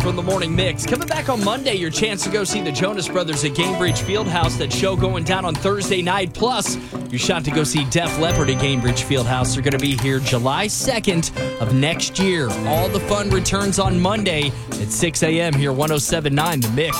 from the Morning Mix. Coming back on Monday, your chance to go see the Jonas Brothers at Gainbridge Fieldhouse. That show going down on Thursday night. Plus, your shot to go see Def Leppard at Gainbridge Fieldhouse. They're going to be here July 2nd of next year. All the fun returns on Monday at 6 a.m. here, 107.9 The Mix.